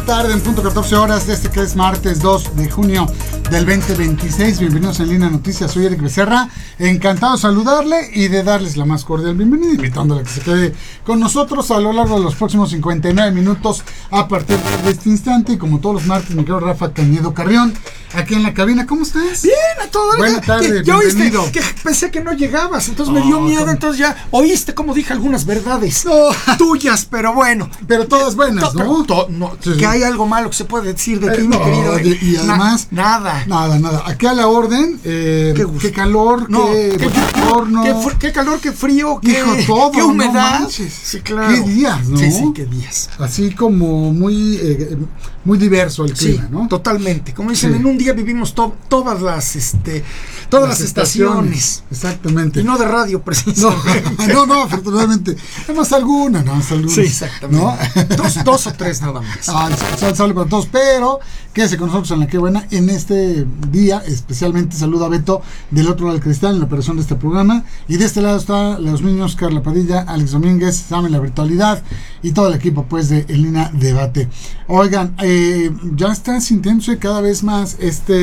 la tarde, en punto 14 horas de este que es martes 2 de junio del 2026. Bienvenidos en Línea Noticias, soy Eric Becerra. Encantado de saludarle y de darles la más cordial bienvenida, invitándole a que se quede con nosotros a lo largo de los próximos 59 minutos a partir de este instante. Y como todos los martes, mi querido Rafa Cañedo Carrión, aquí en la cabina. ¿Cómo estás? Bien, a todo. Buena tarde, ya bienvenido. oíste que pensé que no llegabas, entonces me dio miedo, entonces ya oíste cómo dije algunas verdades tuyas, pero bueno. Pero todas buenas, ¿no? Sí. Que hay algo malo que se puede decir de ti, mi querido. Y además, nada. Aquí a la orden, qué calor, qué calor, qué frío, todo, qué humedad. No, sí, claro. Qué días, ¿no? Sí, qué días. Así como muy diverso el clima, ¿no? Totalmente. Como dicen, en un día vivimos todas las estaciones. Exactamente. Y no de radio, precisamente. No, afortunadamente. Además algunas. Sí, exactamente. ¿No? Dos o tres nada más. Sale para todos, pero quédese con nosotros en la que buena. En este día, especialmente saludo a Beto del otro lado del cristal en la operación de este programa. Y de este lado está los niños, Carla Padilla, Alex Domínguez, Sam en la virtualidad y todo el equipo pues de En Línea Debate. Oigan, ya está sintiéndose cada vez más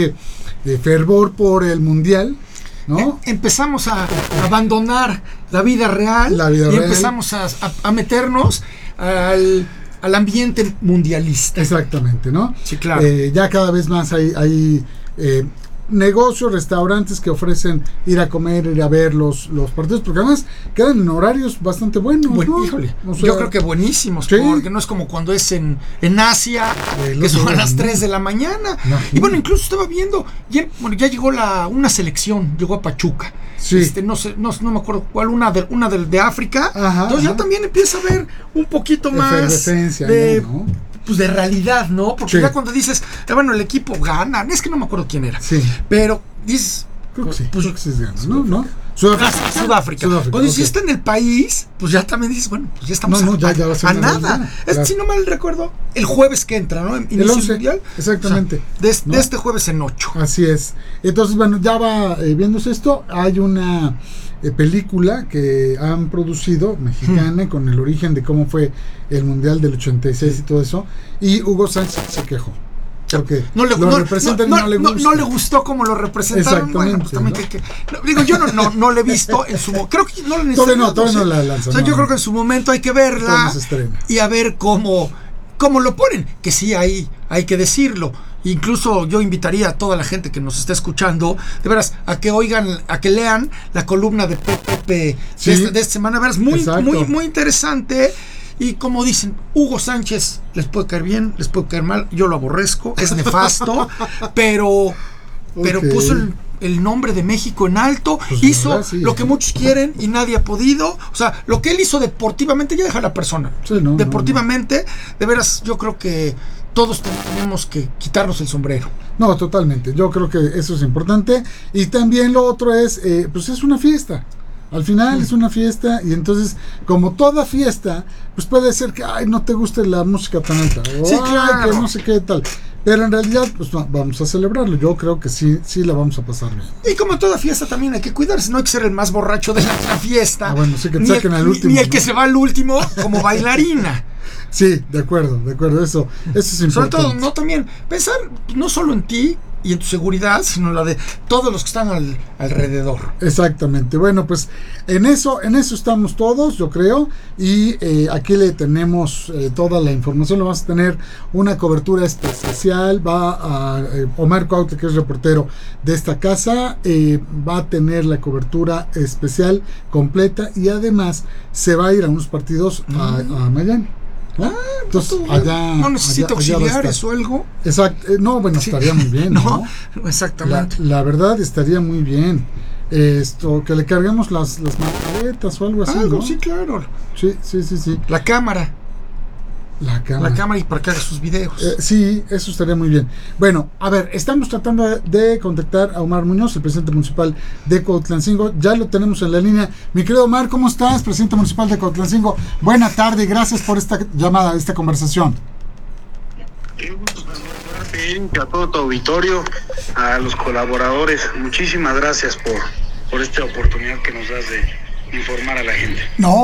fervor por el mundial, ¿no? Empezamos a abandonar la vida real y empezamos a meternos al ambiente mundialista. Exactamente, ¿no? Sí, claro. Ya cada vez más hay negocios, restaurantes que ofrecen ir a comer, ir a ver los partidos, porque además quedan en horarios bastante buenos, ¿no? Híjole, o sea, yo creo que buenísimos, ¿sí? Porque no es como cuando es en Asia, que son a las 3 de la mañana. Imagínate. Y bueno, incluso estaba viendo, ya llegó una selección, llegó a Pachuca. Sí. No me acuerdo cuál, una de África. Ajá, entonces ya también empieza a ver un poquito más ¿no? Pues de realidad, ¿no? Porque sí. ya cuando dices, bueno, el equipo gana, es que no me acuerdo quién era. Sí. Pero dices, creo que sí, pues, gana, ¿no? Sudáfrica. Cuando si está en el país, pues ya también dices, bueno, pues ya estamos ya va a ser a nada. Claro. Si no mal recuerdo, el jueves que entra, ¿no? El 11, mundial. Exactamente. O sea, de este jueves en 8. Así es. Entonces, bueno, ya va viéndose esto. Hay una película que han producido, mexicana, con el origen de cómo fue el mundial del 86 y todo eso. Y Hugo Sánchez se quejó. Porque no le gustó como lo representaron. Exactamente. Bueno, pues también digo, yo no le he visto en su momento. Creo que no le todavía no la lanzó. O sea, yo creo que en su momento hay que verla y a ver cómo lo ponen. Que sí, hay que decirlo. Incluso yo invitaría a toda la gente que nos está escuchando, de veras, a que oigan, a que lean la columna de Pepe de esta semana. De veras, muy interesante. Y como dicen, Hugo Sánchez les puede caer bien, les puede caer mal, yo lo aborrezco, es nefasto, pero puso el nombre de México en alto, pues hizo lo que muchos quieren y nadie ha podido. O sea, lo que él hizo deportivamente, ya deja a la persona. Sí, deportivamente, de veras, yo creo que todos tenemos que quitarnos el sombrero. No, totalmente, yo creo que eso es importante. Y también lo otro es, pues es una fiesta. Al final es una fiesta y entonces, como toda fiesta, pues puede ser que no te guste la música tan alta. O claro. Que no sé qué tal. Pero en realidad, pues vamos a celebrarlo. Yo creo que sí la vamos a pasar bien. Y como toda fiesta también hay que cuidarse. No hay que ser el más borracho de la fiesta. Bueno, sí que te saquen al último. Ni el que se va al último como bailarina. Sí, de acuerdo. Eso es importante. Sobre todo, no también pensar no solo en ti y en tu seguridad, sino la de todos los que están alrededor. Exactamente. Bueno, pues en eso estamos todos, yo creo, y aquí le tenemos toda la información. Lo vamos a tener una cobertura especial. Va a Omar Cuautla, que es reportero de esta casa, va a tener la cobertura especial completa y además se va a ir a unos partidos a Miami. ¿No? Entonces, allá no necesita auxiliares o algo. Exacto. No, bueno, estaría muy bien. No, exactamente. La verdad estaría muy bien. Que le carguemos las maletas o algo así. Algo, ¿no? sí, claro. Sí. La cámara. La cámara y para que haga sus videos. Sí, eso estaría muy bien. Bueno, a ver, estamos tratando de contactar a Omar Muñoz, el presidente municipal de Cuautlancingo. Ya lo tenemos en la línea. Mi querido Omar, ¿cómo estás? Presidente municipal de Cuautlancingo. Buena tarde y gracias por esta llamada, esta conversación. A todo tu auditorio, a los colaboradores, muchísimas gracias por esta oportunidad que nos das de informar a la gente. No.